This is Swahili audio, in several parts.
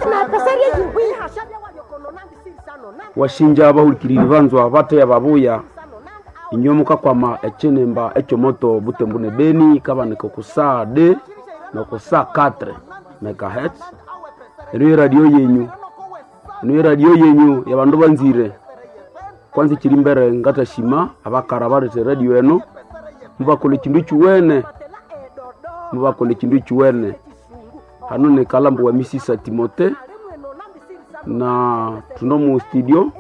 washinja abahurikirira banzwa bate ababuya inyomuka kwama echenemba echomoto butembune beni kabaneka kusaa de na kusaa 4 megahertz eno radio yenyu yabandu banzire kwanza kiri mbere ngata shima abakara barete radio eno mubakole kindu chuwene hano ne kalambo wa misisa Timote na tuno mu studio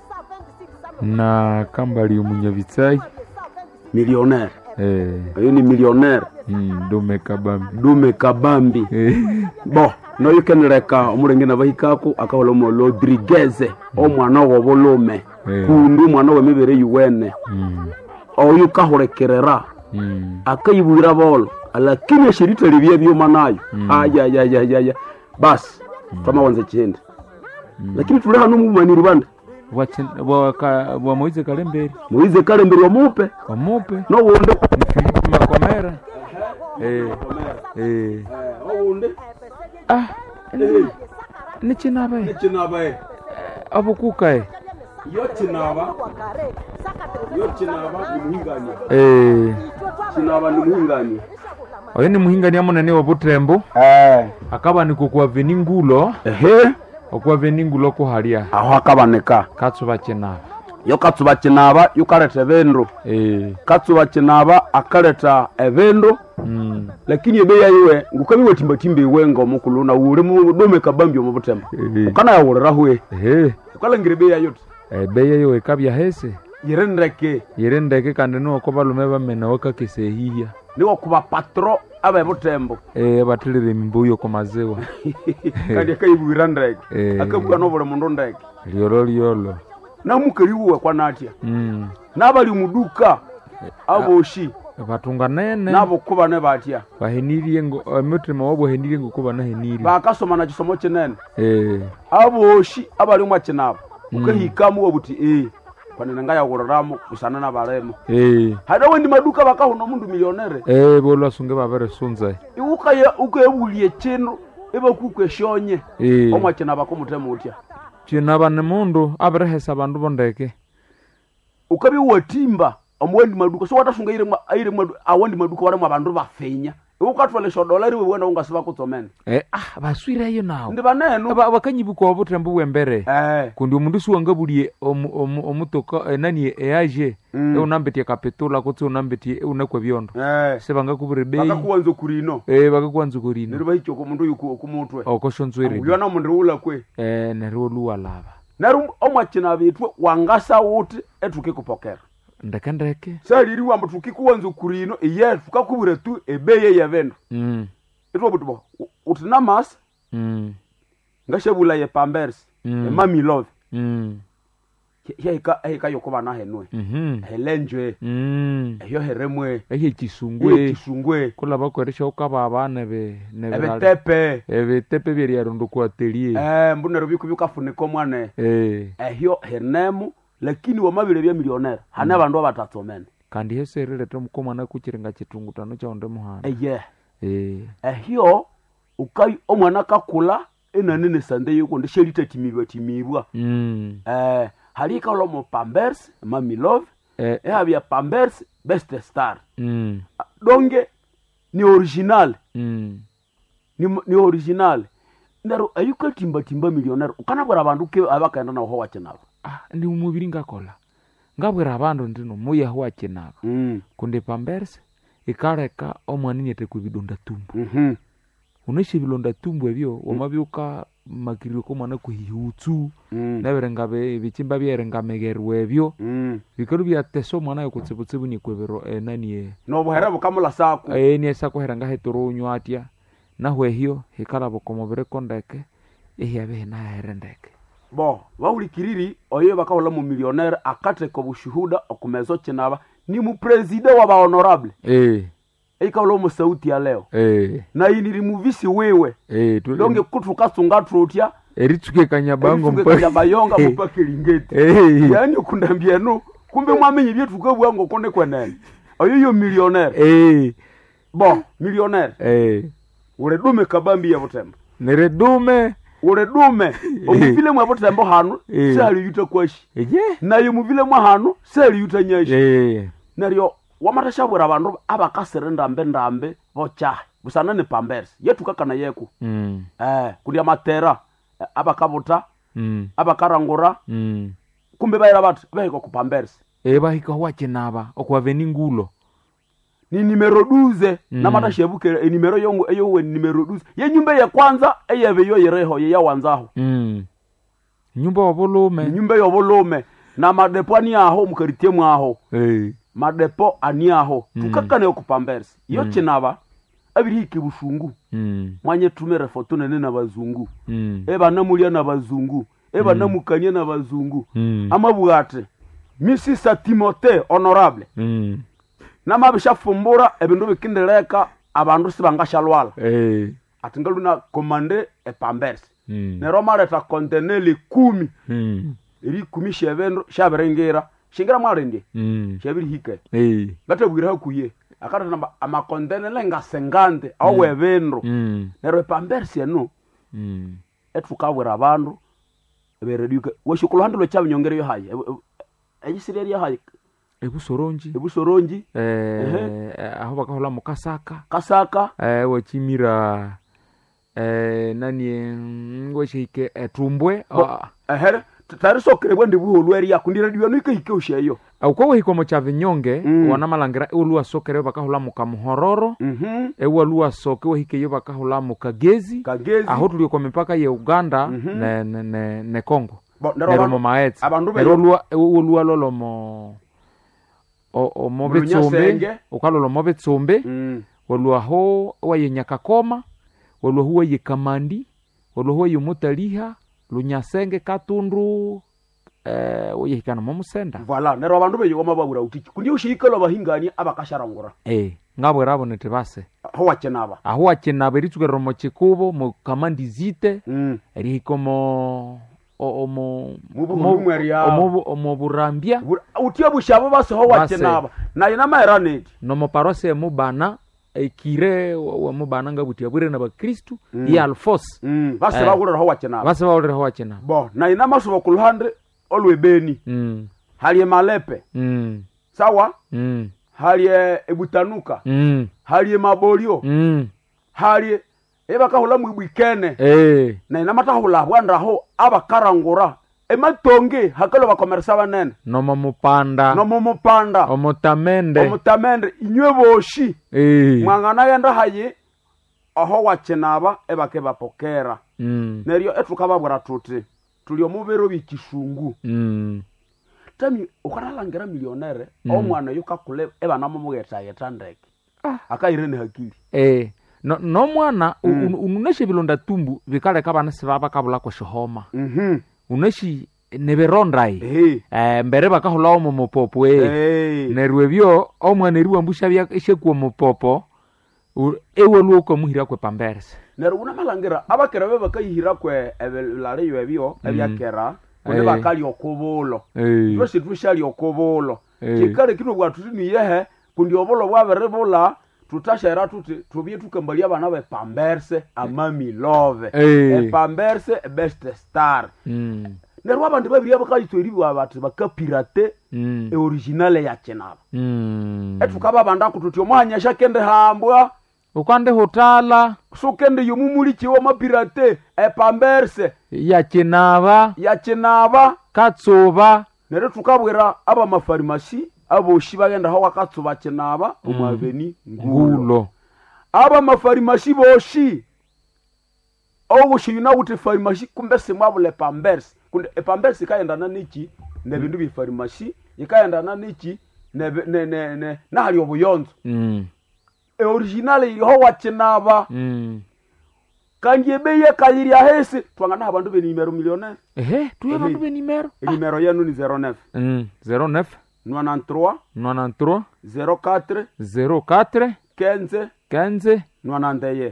na Kambali Umunyabitsai millionaire ayo ni millionaire Dume Kabambi bo no yukenreka omurengena bahikako akahola mo Rodriguez omwana wo bolume kundu mwana we mebere yuwene oyu kahorekerera akayibwira bolo lakini shirito libye byo manayo aya bas kama wanze chende lakini tuleha no mumani rubanda wa Moize Kalemberi wa mupe no wonde Philippe Makomera wonde ni chinabae abukukae yo chinaba ni muhingani chinaba ni muhingani oyo ni muhingani amunene wa Butembo akaba nikukuwa veningulo okuwa veningulo kuhalia aho akabaneka katsuba chinaba yo katsuba chinaba yukareta evendo katsuba chinaba akareta evendo lakini ebeya yiwe ngukabiwe timbatimbe iwenga omukuluna ure mu Dume Kabambi mu Butembo ukana yawurira huwe ukalangire beya yote beya yiwe ikabya hese yerendeke kandi no ko balume bamena wakakisehihya niwo kuba patro abe Butembo batilire mimbuyo ko mazewa kandi akayibwira ndeke akabwa no bole mundu ndeke liolo na mukaliwe kwa natia nabali muduka aboshi batunga nene nabo kuba ne batya baheniriye ngo mutima wabo heniriye ngo kuba naheniri bakasoma na kisomo kinene aboshi abali mu kinabo ukahikamu obuti kwanene ngaya gororamo usana na baremo hada wendi maduka bakahono mundu millionaire bola sunge babere sunza ukayebulie chino ebakukweshonye omwa kinaba ko mutemo utya kinaba ne mundu aberehesa bandu bondeke ukabi watimba omwendi maduka so watasunga aire awandi maduka wale mwabandu bafenya ukatwale $1 we wena ungasiba kutsomene baswirayo nawo ndi baneno bakanyibuko Butembo wembere kundi umundu siwangabulie omutoka nani eaje unambetie kapitula kutse unambetie unakwe byondo sebanga kubure bei bakakuwanzo kurino bakakuwanzo kurino niriba hicho ko mundu yuko kumutwe okoshonzwire uyona mundu ula kwe nero luwa lava naru omwakina bitwe wangasa wuti etuke kupokera ndeke saliri wamba tukikuwanzo kurino iye tukakubure tu ebeye yavendo etwo butubo utinamas ngashebula ye Pampers Mami Love heka yokuba na henwe helenjwe eyo heremwe ehe kisungwe kula bakoresha ukababa nebe tepe biri yarundo ku atelier mbunero bikubyuka funiko mwane eyo hernemu lakini wamabire bya millionaire hana bandu batatsomene kandi heserere tomkomana kuchirenga chitungutano cha onde muhana ehyo ukai omwana kakula enanene sande yuko ndishelita timibwa halika lo mo Pampers Mami Love habya Pampers Best Star donge ni original ni original ndaro ayuka timba millionaire ukanabura bandu ke abakaenda na ho wakenabo ndi umubiri ngakola ngabwera abandu ndino muya ho wakenabo kunde Pampers ikareka omwani nyete kubidonda tumbu uneshi bilonda tumbu ebyo wamabyuka makiriro ko mwana kuhihutsu naberengabe bichimba byerengamegerwe ebyo bikaru byateso mwana yokutsibutsibu ni kwebero nani no bohera bukamula sako ni esako heranga hetoro nywatya nahwe hiyo hikala bokomobere kondeke ehiabe na herendeke bo waulikiriri oyo bakahola mu millionaire akate ko bushuhuda okumezo kinaba ni mu president wa ba honorable eka ulomo sauti ya leo na iniri muvisi wewe donge kutuka sunga trotya erituke kanyabango kanyabayonga mpaka lingeti yani kundambia no kumbe mwamenye byetu tukabwango kone kwenene oyo millionaire bo millionaire ure Dume Kabambi ya Butembo nere Dume ule dume omuvile mwa bote mbo hanu sali yuta kwashi na yumuvile mwa hanu sali yuta nyashi naryo wamatashabura abantu abakasere ndambe bocha busana ne Pampers yetu kakana yeku kulia matera abakabuta abakarangura kumbe bayira batu bahiko ku Pampers bahiko wache naba okwa veningulo ni numero 12 na matashebuke numero yongo eyo numero 12 ye nyumba ya kwanza eyebe yo yereho ye yawanzaho nyumba yobolume na madepo ani aho mukaritie mwaho madepo ani aho tukakane ku Pampers yo chinaba abiriki bushungu mwanye tumere foto nene na bazungu eba namulia na bazungu eba namukanye na bazungu amabugate Mrs. Timothée honorable namabisha fumbura ebindu bikindeleka abantu sibangashalwala atingaluna commande Pampers ne Roma leta conteneli 10 iri 10 shevendo shaberengera shingira mwarende shabiri hike batebwira hakuye akata namba amakontenele ngasengante awu evendo nero Pampers yenu etukabwira abantu bereduka washikulandlo cyabinyongere yo haye ejisireri yo haye ebusoronji aho bakahola mu kasaka wachimira nani ngoshike etumbwe tarisokere ndi buholweri yakundira diyo nikike usheyo ukwo hiko mo chavinyonge wana malangira ulua sokere bakahola mu kamuhororo ewa soke hike yo bakahola mu kagezi aho tuliyo kwa mipaka ya Uganda ne Kongo nero mo maetse ulua lolo mo o mobetsombe ukalolo mobetsombe walua ho wayenyakakoma walua huwa yekamandi walua huwa yumutaliha lunyasenge katundu oyehikana mo musenda voilà nero abantu beyo mababura utiki kundi ushikalo bahingani abakasharangura ngabo rabo netebase aho wakenaba ritugero mo chikubo mu kamandi zite eri komo omo burambia utia bushabo base ho wakenaba na ina maeranedi no mo parose mu bana ekire wa mu bana ngabutia bure na bakristu ya alfos base bagura ho wakenaba bo na ina masubo kulhande olwebeni hali malepe sawa hali ebutanuka hali mabolio hali ebakahula mwibikene na ina matahula bwandaho abakarangura ematonge hakalo bakomersa banene nomo mupanda omutamende inywe boshi mwangana yenda hayi aho wakenaba ebake bapokera neryo etukababura tuti tulio mubero bikishungu tami ukanalangira millionaire omwana yukakule ebana mumugeta yetandeke akairene hakili no mwana uneshe bilonda tumbu bikale kabana sibaba kabula ko shihoma uneshi neberondai mbere bakahula omo mopopo nerwebyo omwana eriwa mbusha bya ishekuo mopopo ewe luko muhira kwe Pampers nero una malangira abakera bakayihira kwe ebelare yebyo ebyakera kundi bakali okubulo twese twishali okubulo kikale kino gwatutini yehe kundi obolo bwaberebola tutashera tuti tubye tukambalia abana be Pampers amami love Pampers best star nero abantu babiri abakayitweribwa abantu bakapirate originale ya chenaba etukaba banda kututi omwanyasha kende hambwa ukande hotala sukende yumumuli chiwo mapirate Pampers ya chenaba katsoba nero tukabwera aba mafarmasi abo shibagenda ho wakatsoba chenaba umaveni ngulo aba mafarmasi boshi ogushina uti farmasi kumbe semwabule Pampers kunde Pampers kaenda niki nebindu bi farmasi ikaenda niki ne na hali obuyonzo original iri ho wakenaba kanjebeye kayiri ahese twangana abantu be numero millionaire tuye abantu be numero yenu ni 09 09 93 04 15 15 91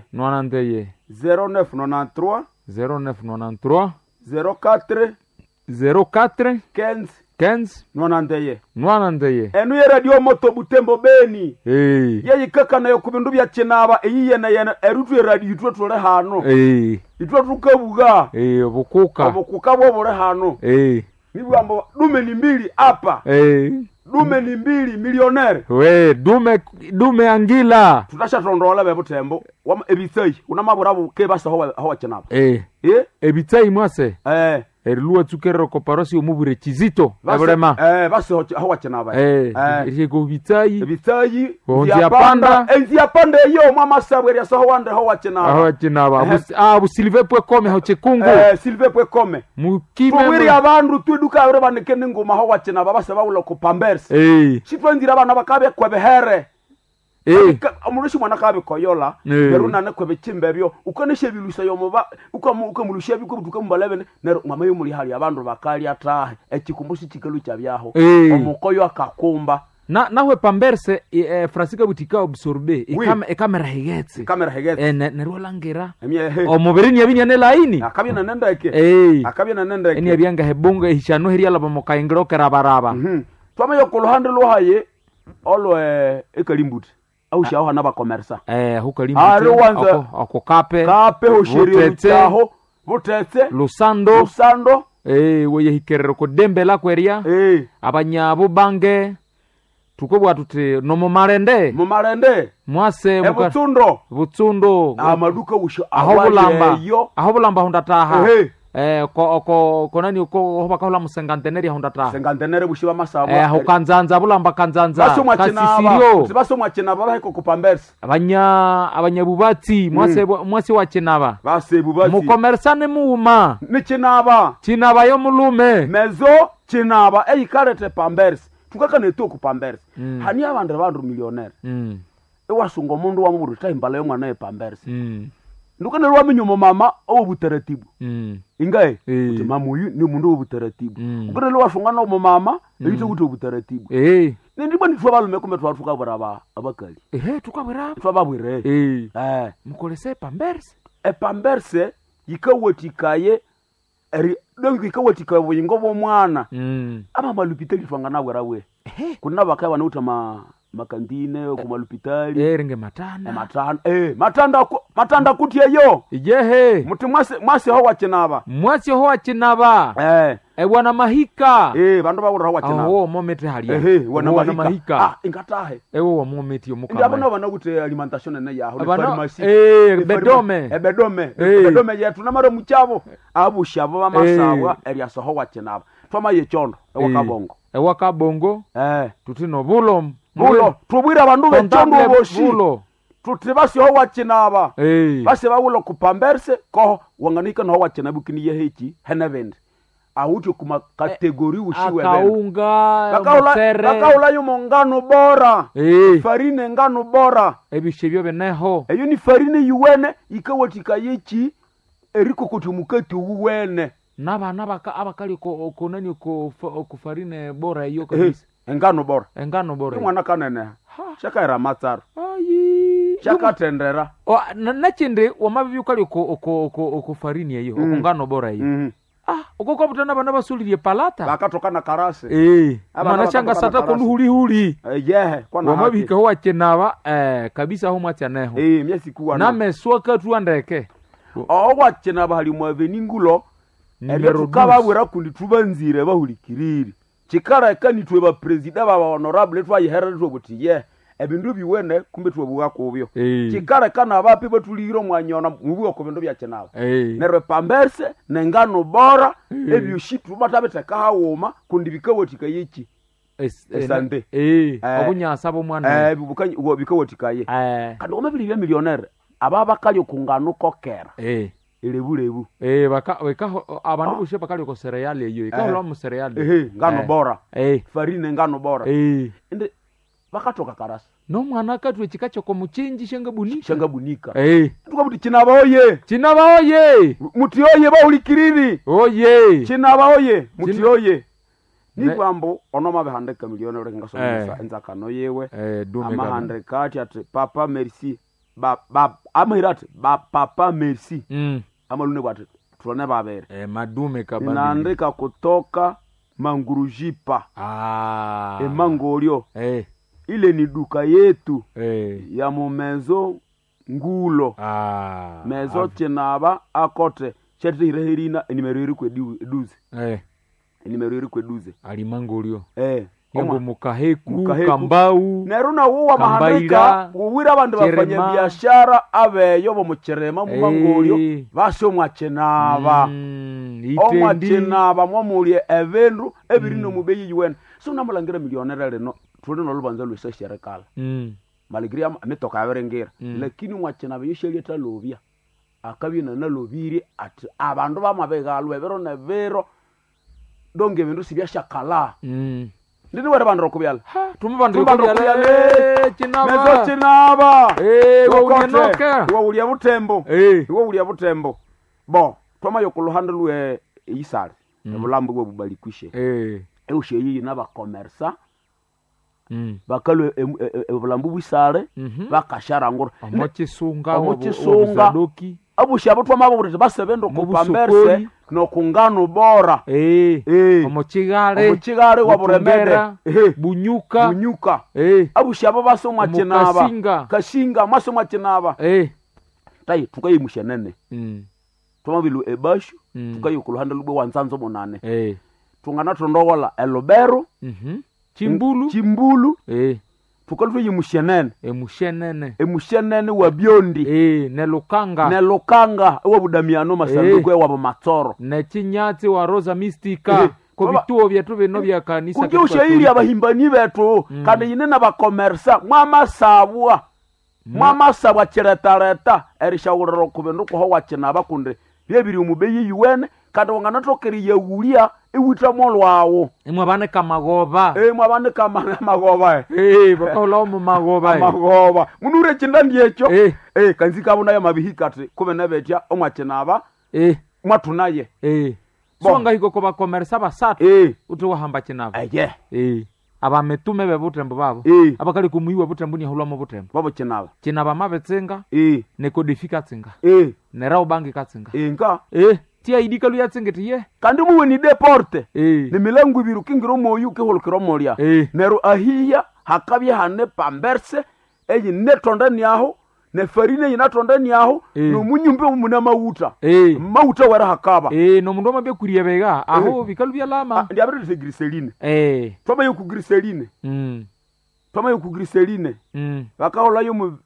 0993 04 15 15 nwanandeye enu ye radio moto Butembo Beni eh ye kaka nayo kubindu bya Kinaba eyiyene yene erutu radio itwe tule hano itwe tukabuga obukuka bwo bole hano nibwambo dume ni mbili hapa dume ni mbili millionaire we dume angila tutasha tondola be Butembo ebitsai unamabura buke basa ho Kinaba ebitsai mwase Erlua tukero koparosi omubure Kizito abrema basi ho Kinaba yego bitsai nzia panda yo mama sabwe ya so wande ho Kinaba bu silve.com ho chekungu silve.com mukime tuwiri abantu tweduka abere banekene ngoma ho Kinaba base bawulo ku Pambers chitwanzira abana bakabe kwebehere amurushi mwana kabe koyola beruna ne kwebe chimbebyo ukoneshe bilusa yo muba ukamulushya biko butuka mbalebe nero mama yo muri hali abantu bakali atahe ekikumbushi kikalu cyabyaho omukoyo akakumba nawe Pamberse Francisca butika absorbe kamera hegetse nero langera omubiri ni yabinya ne laini akabina nenda eke ni yabyanga hebonga hishano heri ala bamokaingiro kerabaraba twama yo kuluhande lohaye olo ekalimbuti au shaho na ba commerça hukalimbuti ako kape hosheri cyaho butetse lusando weye hikerero ko dembela kweria abanyabo bange tukobwa tuti no mu marende mwase butsundo amaduka usho aho bulamba hundataha ko nani ko hoba kahula musenganteneri hundataha senganteneri bushiba masabo hukanzanza bulamba kanzanza kasisirio baso Kinaba bahiko ku Pambers abanyabubatsi mwase wa Kinaba base bubatsi mu commerçane muuma ni Kinaba yo mulume mezo Kinaba eyikarete Pambers tukaka neto ku Pambers hani abantu millionaire ewasunga umuntu wa muburu tayimbala yo mwana Pambers ndukane rwa minyomo mama obutaratibu ingae uti mama uyu ni umuntu obutaratibu ukane rwa shunga no mama yite kuti obutaratibu ndibwa nditwa balume kumbe twatuka baraba abakali tukabwera twababwire mukolese Pambers Pambers yikawotikaye donc yikawotikaye buyingo bo mwana aba malupitali twanga nabwera we kuna bakaya banauta makandine kumalupitali eringe matanda kuti eyo muti mwase ho Kinaba bwana mahika bandu bawura ho Kinaba momete hali wana mahika ingatahe wa momete yomuka ndabona bana kuti alimentation ne yaho pharmacy bedome yetu namaro mucyabo abushabo bamasawa eriaso ho Kinaba twama yechondo ewakabongo tutino bulo tubwira abantu bechondo boshi tuti basi ho Kinaba basi bawulo ku Pambers ko wanganika no ho Kinaba kiniye heki henevend auti kuma kategori ushiwe akaunga bakaula yo mongano bora farine ngano bora ebishebyo beneho eyo ni farine yuwene ikawatika yechi eriko kutumukati uwene naba abakali ko nani ko farine bora iyo kabisa engano bora mwana kanene shaka era matsaro shaka tendera nachinde wamabibi ukali ko farine iyo ngano bora iyo ukoko butana bana basuliriye palata bakatokana karase mana changa sata ko huli kwa wamabika ho Kinaba kabisa ho mwachaneho myesi kuwa na meswaka tuandeke wa Kinaba hali mwaveningulo tukababwera kundi tubanzire bahulikiriri chikara kanitwe ba president ba honorable twayihererwa buti ebindu biwene kumbe twabuga kubyo chikara kana abapi batuliro mwanyona mubuga ko bindu bya Kinaba nero Pambers nengano bora ebyushitu batabeteka hawoma kundi bikawotika yiki esande obunyasa bo mwana bibukanyi bikawotikaye kandi omabili bya millionaire ababa kali kungano kokera elebulebu weka abantu bushe bakali ko cereal eyo ikaholo mu cereal ngano bora farine ngano bora ende bakatoka karasa no mwana katwe chikacho ko muchinji shenga bunika tukabuti Kinaba oye muti oye bahulikiriri Kinaba oye muti oye ni kwambo onoma behandeka milioni ore ngasomesa enzakano yewe amahandeka ati papa merci amahirate papa merci amalune bwate tuone babere madume kabani naandika kutoka Mangurujipa Mangolio ile ni duka yetu ya mumezo ngulo mezo chinaba akote chete irehirina nimero iri kwe duze nimero kwe duze ali Mangolio yambo mukaheku kambau neruna wo mahandika uwira abandu bafanya biashara abeyo bo mucherema mu Mangolio basho mwachenaba omwachenaba mwamulie evendu ebirino mubeyi yuwen so namulangira millionaire reno tuli no lubanza lwesa sherekala maligria ametoka aberengira lakini mwachenaba yisheli talovia akabina naloviri ati abandu bamabega alwebero nevero donge bindu sibyashakala ndini wera bandro kubyala tumubandro kubyala chinaba wo ulia butembo bo toma yokuluhanda lwe isale ebulambo bwo bubalikwishe usheyi naba commerce bakalwe ebulambo bwisale bakashara ngoro amochisunga doki abushabo twamabo kuti basebendo kupamberse no kungano bora omochigare waburemede bunyuka abushabo basomwa chenaba kashinga masomwa chenaba tai tukayimushenene twamabilu ebashu tukayikuluhanda lubwe wanzanzo monane tungana tondogola elobero chimbulu tukalwe yimushenene emushenene wa biondi nelukanga wa budamiano masanduku wa matsoro nechinyati wa Rosa Mystica ko bituo byetu bino bya kanisa kuki ushairi abahimbani betu kandi yinena ba commerce mama sabwa cheretareta erishawuriro kubendo ko ho wachena bakunde byebiri umubeyi yuwene kandi wangana tokeri yewulia ewita molwawo mwabane kamagoba bakaula mu magoba munure chindandi echo kanzika abona ya mabihikati kubena betya omwachenaba mwatunaye songa hiko ko ba commerce basatu utuwa hamba chenaba abametume bebutembo babo abakali kumuyiwa butembo ni hulamo butembo babo chenaba mabetsenga ne kodifika tsenga nera ubangi katsenga inga tia idika lu yatsengetiye kandi muwe ni deporte ni milangu ibiru kingiro moyu ke holkiro moria nero ahiya hakabye hane pamberse eyi netonda niaho ne farine yinatonda niaho no munyumbe umuna mauta wera hakaba no mundu amabye kuriye bega aho bikalu bya lama ndi abere glycerine toma yo ku glycerine bakahola yo mu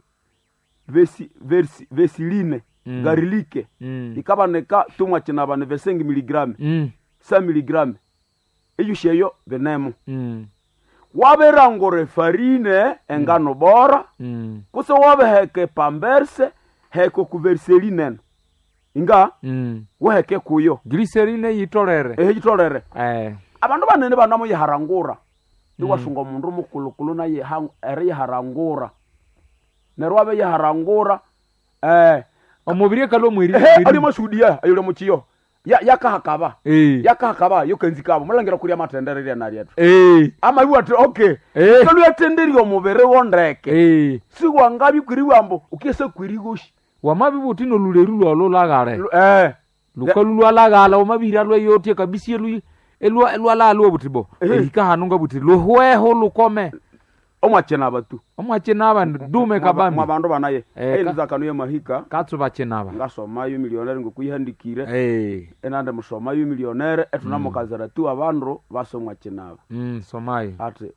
vesiline garilike ikabaneka tumwa chinaba ne 5 mg 5 mg eyusheyo venemo waberangore farine engano bora kuso wabeheke pamberse heko kuverseline inga weheke kuyo glycerine yitorere abandu banene banamo yiharangura niwashunga mundu mukulukulu na yiharangura nerwabe yiharangura omubiri kalo mwiri ali mashudia ayule muchiyo yakahakaba yo kenzikabo mulangira kuri amatendere ya nari yetu ama iwa okay kalo yatenderi omubere wondeke sigwa ngabi kuri wambo ukese kuri goshi wamabi butino luleru lo lagare lukalu lagala omabiri alwe yotie kabisi elwa la alwe butibo elika hanunga butilo hweho lukome omwachenaba dume kabambi mwabandu banaye enza kanuye mahika katsu bachenaba ngasoma yo millionaire ngokuyihandikire enande musoma yo millionaire etunamukazara tu abandu basomwa chenaba somayo ati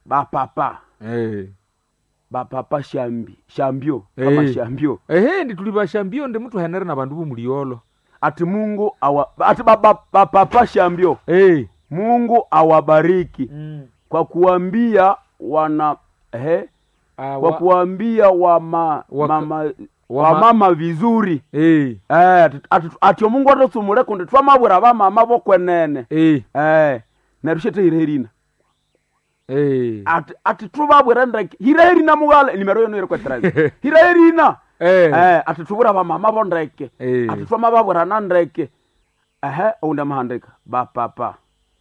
bapapa shambio kama shambio ndi tuliba shambio ndi mtu henere na bandu bumuliolo ati Mungu ati bapapa shambio Mungu awabariki kwa kuambia wana kwa kuambia mama vizuri ati Mungu atatsumule kundi twamabura ba mama bokwenene narushete hirerina ati tubabura ndeke hirerina mugale nimero yo nere kwetrazi hirerina ati tubura ba mama bondeke ati twamabura nandeke unda mahandika bapapa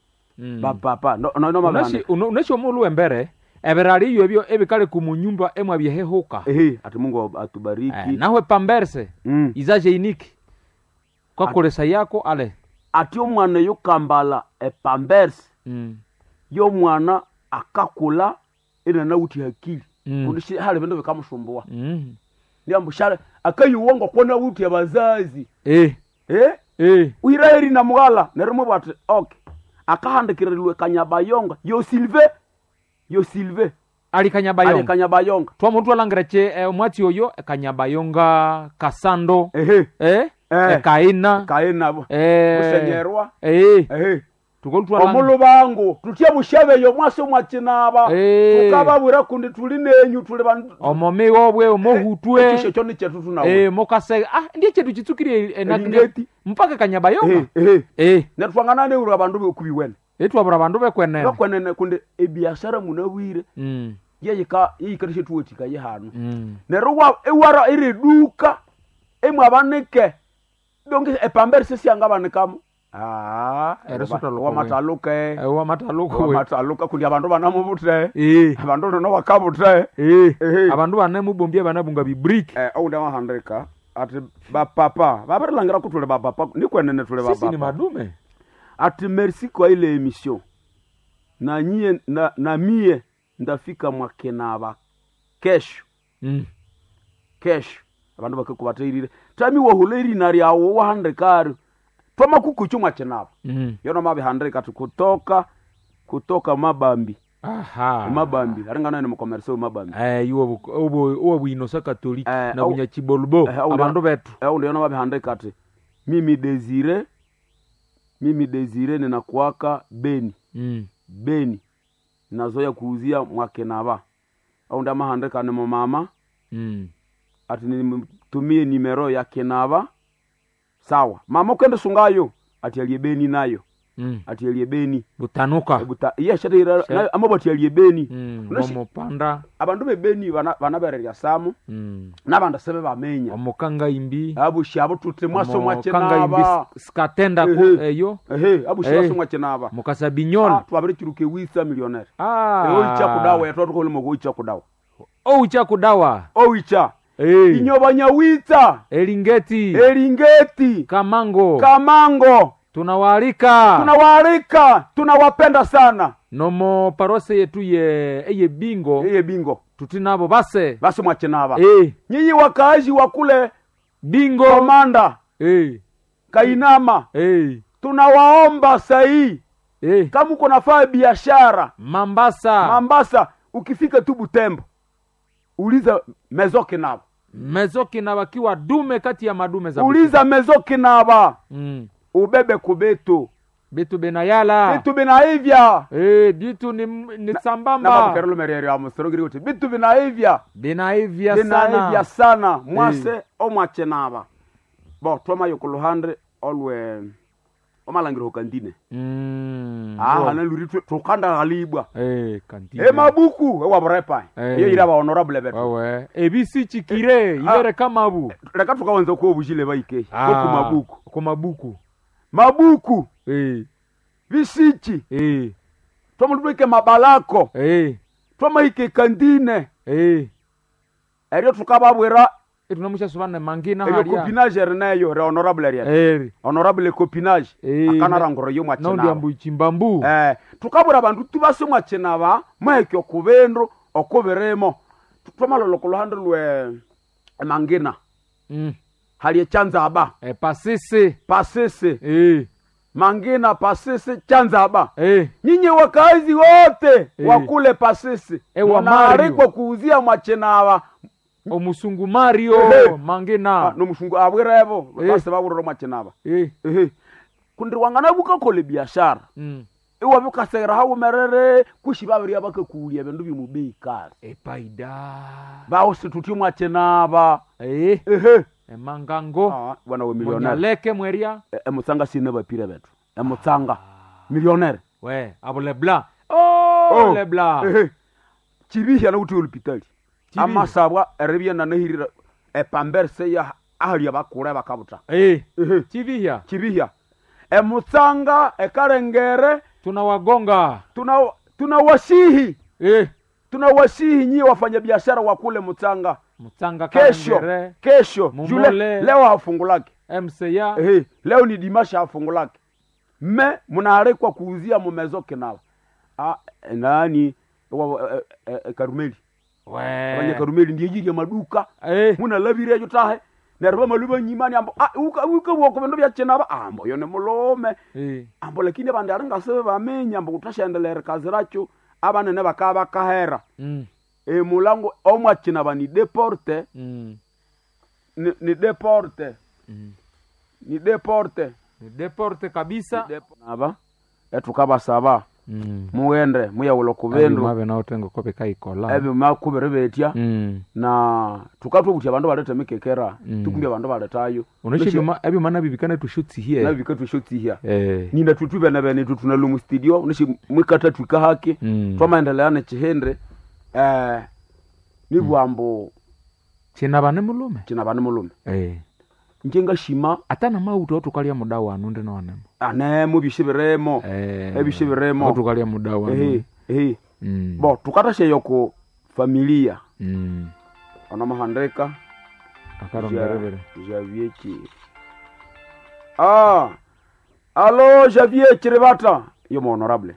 no mahandika unashi omulu embere eberali yobyo ebikale kumunyumba emwa byehehuka ati Mungu atubariki nawe pamberse izaje iniki kwa kolesa yako ale ati omwana yukambala pamberse yo mwana akakula ina na uti hakili kundishi hali bendo bikamusumbua ndiambo shale akayuwongo kona uti abazazi uiraheri na mugala nerimo bati okay akahandikirelwe Kanyabayonga yo Silve ali Kanyabayonga twa muntu alangereche mwati oyo Kanyabayonga Kasando Kaina bo Musenyerwa tukolutwa omulu bangu tutye bushebe yo mwaso mwakinaba tukababura kundi tuli nenyu tuli bantu omomi wobwe omohutwe kisho choni chetu tunawo mokase ndiye chetu chitsukire nakine mpaka Kanyabayonga netwangana ne uru abandu bekubiwene etwabura abandu bekwenene kundi ebiashara munabwire yeyikarishe tuwetika yehano nerwa ewara iriduka emwabanike donge epambere sisianga banikamo wamataluka kundi abandu banamubute abandu no bakabute abandu banemubombye banabunga bibrick ounda wahandika ati bapapa baberelangira kutule bapapa nikwenene tule bapapa sisi ni madume ati merci kwa ile emission na nyie na mie ndafika mwakenaba kesho abandu bakakubatirire tami wohuleri nari awo wahandikari toma kukuchu mwakenaba yona mabihandika kutoka Mabambi Mabambi aringana ni mukomerso Mabambi uwo bwinosa Katolika na bunyachibolbo abandu betu ndio mabihandika ati mimi Desire ninakuaka Beni nazoya kuuzia mwakenaba au ndio mahandika ni mama ati nitumie nimero ya Kenaba sawa mama kwenda sungayo ati aliyebeni nayo ati aliyebeni butanuka shadira amabati aliyebeni mopanda abandu bebeni banabererya samu nabanda sebe bamenya omukanga imbi abushabo tute mwaso mwakenaba skatenda eyo abushabo mwakenaba mukasabinyona twabere kiruke wisa millionaire oicha kudawa yatwa ko limo oicha kudawa oicha inyobanya wita Eringeti Kamango tunawaalika tunawapenda sana nomo parose yetu eye bingo tutinabo base mwakenaba nyinyi wakaaji wa kule bingo Komanda Kainama tunawaomba sahi kama uko nafanya biashara Mambasa ukifika tu Butembo uliza Mezokinaba kiwa dume kati ya madume za uliza Mezokinaba ubebe kubetu bitu benayala bitu benaivya bitu ni sambamba na babukerelo merere ya musoro uti bitu benaivya sana mwase omwakenaba bo toma yokuluhandre olwe omalangiro kandine hana luri tukanda galibwa kandine mabuku waborepa iyo iraba honorable beto ebisi chikire ibere kama bu reka tukawanza ko bujile baike ko mabuku bisichi tomulubike mabalako tomaike kandine erio tukababwera tunamusha subana mangina haria iyo copinage nayo honorable area honorable copinage akana rangoro yo mwachena no ndiambu chimbambu tukabura bantu tubase mwakenaba mahekyo kubendo okoberemo tutomalolo kulohandlwe mangina hali Chanzaba pasese mangina pasese Chanzaba nyinyi wakazi wote wakule pasese wanarikwa kuuzia mwakenaba omusungu Mario mangina no musungu abwerebo base baburoro mwakenaba kundi wangana buka kole biashara ewa bukasera hawo merere kushibabiri abakakulia bendu bimubei kare paida bawo situtyo mwakenaba emangango bwana we millionaire leke mweria emutsanga sine bapire betu emutsanga millionaire abulebla lebla chibihya na uti hospitali amasabwa erebya na nahirira epamberse ya ahali abakure bakabuta chibihya emutsanga ekarengere tunawagonga tunawasihi tunawasihi nyi wafanya biashara wa kule Mutsanga kesho jule leo afungulake MCA leo ni dimasha afungulake munarekwa kuuzia Mezokinaba nani Karumeli abanye Karumeli ndiye jiri ya maduka muna labire yo tahe nerba maluba nyimani ambo uka woko bendo bya chenaba ambo yone mulome ambo lakini abandi aringa sebe bamenya ambo utashendelera kaziracho abana ne bakaba kahera mulango omwa chinaba ni deporte ni deporte kabisa aba etukaba saba muende muyawulo kubendo mabe na otengo kope kaikola ebe makubere betya na tukatwa kuti abantu baleta mikekera tukumbya abantu baletayo unoshima ebe mana bibikana tu shots here na bibikana tu shots here ninda tutube na bene tutuna mu studio unoshi mwikata twika haki twamaendeleana chihendre ni bwambo china bane mulume njenga shima atana mauto tukalia muda wanu ndena wanema anemo bishibiremo ebishibiremo tukalia muda wanu bo tukatashe yoko familia ona mahandeka akarongerevere Javier ki allo Javier Kiribata yo mo honorable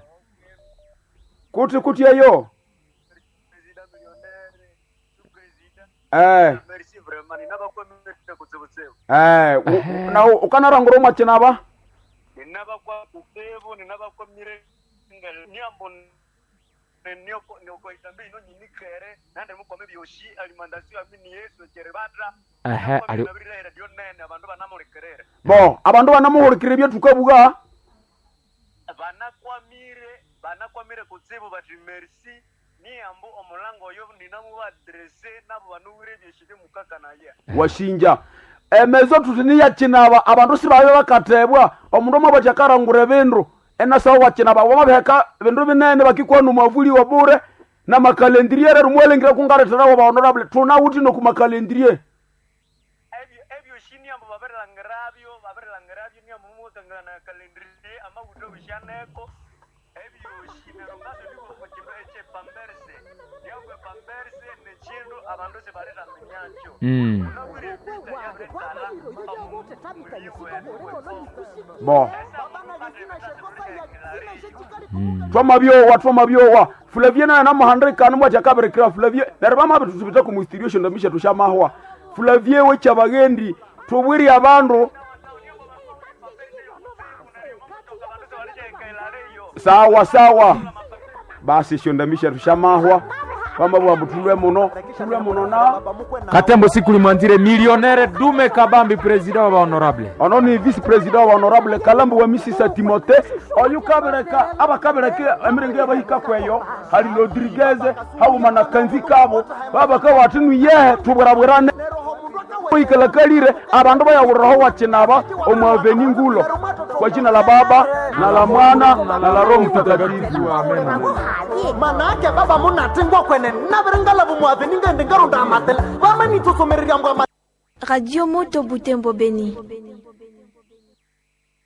kuti yo merci vraiment ninaba kwa mimi kutsebutsebu na ukanara ngoro machinaba ninaba kwa kutebu ninaba kwa mire ngal nyambo nyoko itambi no nyinikere nande muko mebi yoshi alimentation amini Yesu Kiribata ali radio nene abantu banamurekerera bo abantu banamuhurikire byo tukabuga banakwamire kutsebu bati merci ni ambo omulango yo ninamu adresse nabo banuwire byeshide mukaka naye washinja emezo tutiniya chinaba abantu sibabe bakatebwa omundu omwe bachakarangure bindu enasawo wachinaba wamabeka bindu binene bakikwanu mavuli wa bure na makalendriere rumwelengire kungaretera wa honorable tunawuti no kumakalendriere ebyo shini ambo baberangirabyo ni ambo mutangana kalendriere amabuto bishaneko ebyo shini rongaso biko kuchimba eche pamberse yawe pamberse nechindu abantu se bareta minyancho bo twama byowa Flavie na muhandika numwa chakabere kra Flavie nerba mabe tusubita ku mustudio ndamisha tushamahwa Flavie we chabagendi tubwiri abantu sawa basi shondamisha tushamahwa kama bwambu tulwe muno na Katembo sikuli mwantire millionnaire Dume Kabambi president wa honorable ni vice president wa honorable Kalambo wa Misisa Timote oyukabereka abakabereka emirenge abahika kweyo hari Rodriguez hawo na kanzi kabo baba ka watinu ye tuburabwerane ikala kalire abantu bayawuraho wakinaba omwaveni ngulo kwa jina la Baba na la Mwana na la Roho Mtakatifu amen manake baba munatingwa kwene naberengala bumwaveni ngende ngaronda amatela bama nitusomerera mbwa Radio Moto Butembo Beni.